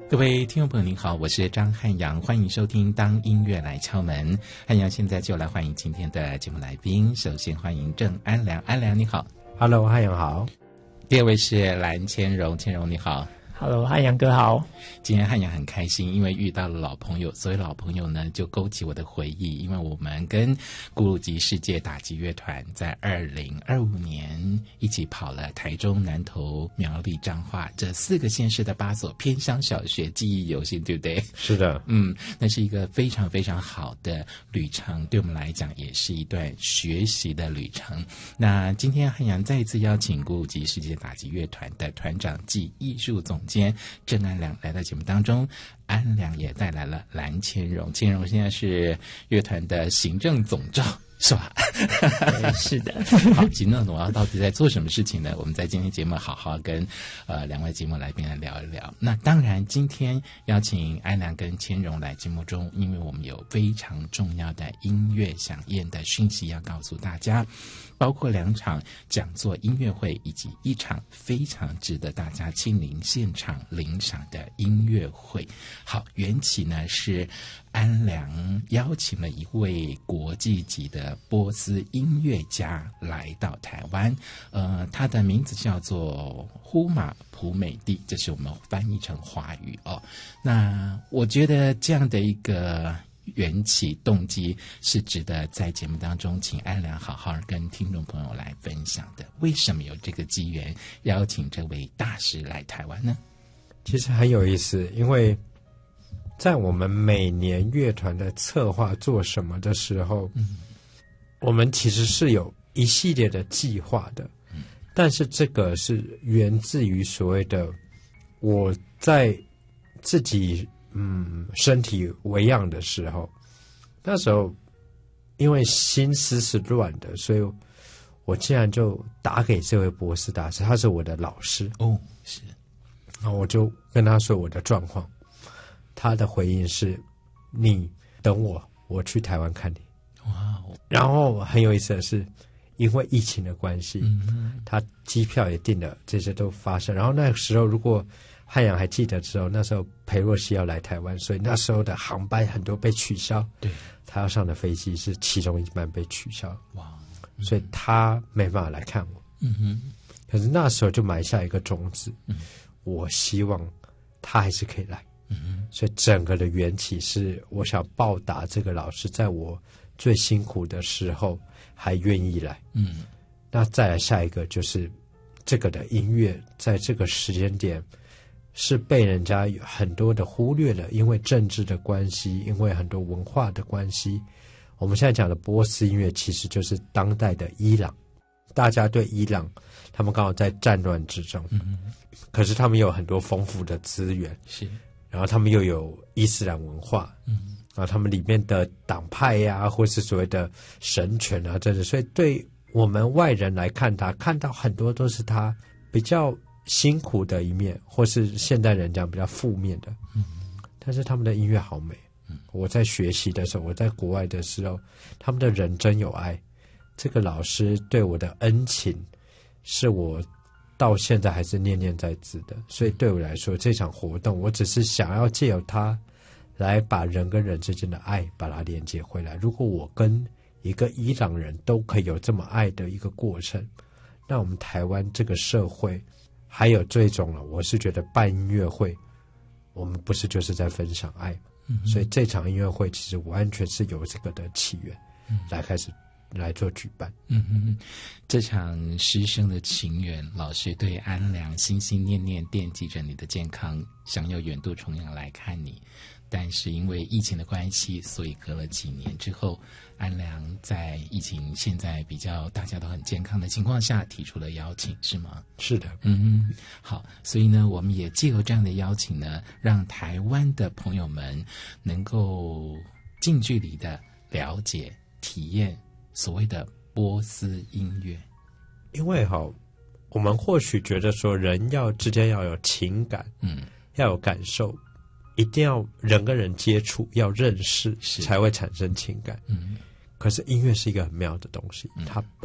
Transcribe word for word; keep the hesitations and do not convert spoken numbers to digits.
各位听众朋友您好，我是张汉阳，欢迎收听当音乐来敲门。汉阳现在就来欢迎今天的节目来宾，首先欢迎郑安良，安良你好。 Hello， 汉阳好。 第二位是蓝千荣，千荣你好。 Hello， 汉阳哥好。 今天汉阳很开心，因为遇到了老朋友，所以老朋友呢就勾起我的回忆，因为我们跟古鲁吉世界打击乐团在二零二五年一起跑了台中、南投、苗栗、彰化这四个县市的八所偏乡小学，记忆犹新，对不对？ 是的， 嗯，那是一个非常非常好的旅程，对我们来讲也是一段学习的旅程。那今天汉阳再一次邀请古鲁吉世界打击乐团的团长暨艺术总监郑安良来到节目当中，安良也带来了蓝千荣，千荣现在是乐团的行政总召是吧？ 是的。 好，行政总召到底在做什么事情呢？我们在今天节目好好跟呃两位节目来宾来聊一聊。那当然今天邀请安良跟千荣来节目中，因为我们有非常重要的音乐响宴的讯息要告诉大家，包括两场讲座音乐会以及一场非常值得大家亲临现场领赏的音乐会。好，缘起呢是安良邀请了一位国际级的波斯音乐家来到台湾，呃，他的名字叫做呼马普美蒂，这是我们翻译成华语哦。那我觉得这样的一个缘起动机是值得在节目当中请安良好好跟听众朋友来分享的。为什么有这个机缘邀请这位大师来台湾呢？ 其实很有意思，因为在我们每年乐团的策划做什么的时候，嗯，我们其实是有一系列的计划的，嗯，但是这个是源自于所谓的我在自己嗯身体为恙的时候，那时候因为心思是乱的，所以我竟然就打给这位博士大师，他是我的老师哦，是， 然后我就跟他说我的状况，他的回应是：你等我，我去台湾看你。 哇哦！ 然后很有意思的是，因为疫情的关系， 嗯， 他机票也订了，这些都发生。然后那个时候，如果汉阳还记得之后，那时候裴若曦要来台湾，所以那时候的航班很多被取消。 对， 他要上的飞机是其中一班被取消。 哇！ 嗯，所以他没办法来看我。 嗯哼。 可是那时候就埋下一个种子， 嗯， 我希望他还是可以来。 嗯， 所以整个的缘起是我想报答这个老师，在我最辛苦的时候还愿意来。 嗯， 那再来下一个就是这个的音乐在这个时间点是被人家有很多的忽略了，因为政治的关系，因为很多文化的关系。我们现在讲的波斯音乐其实就是当代的伊朗，大家对伊朗他们刚好在战乱之中，嗯，可是他们有很多丰富的资源， 是， 然后他们又有伊斯兰文化，嗯，然后他们里面的党派呀、啊，或是所谓的神权啊，真的，所以对我们外人来看他，看到很多都是他比较辛苦的一面，或是现代人讲比较负面的，嗯，但是他们的音乐好美，嗯，我在学习的时候，我在国外的时候，他们的人真有爱，这个老师对我的恩情，是我到现在还是念念在兹的，所以对我来说，这场活动我只是想要借由它来把人跟人之间的爱把它连接回来。如果我跟一个伊朗人都可以有这么爱的一个过程，那我们台湾这个社会还有这种了，我是觉得办音乐会，我们不是就是在分享爱吗？嗯，所以这场音乐会其实完全是有这个的起源，嗯，来开始来做举办。 嗯哼，这场师生的情缘，老师对安良心心念念惦记着你的健康，想要远渡重洋来看你，但是因为疫情的关系，所以隔了几年之后，安良在疫情现在比较大家都很健康的情况下提出了邀请，是吗？ 是的。 嗯，好，所以呢，我们也借由这样的邀请呢，让台湾的朋友们能够近距离的了解体验所谓的波斯音乐。 因为哈，我们或许觉得说人要之间要有情感，嗯，要有感受，一定要人跟人接触，要认识才会产生情感。嗯，可是音乐是一个很妙的东西，嗯，它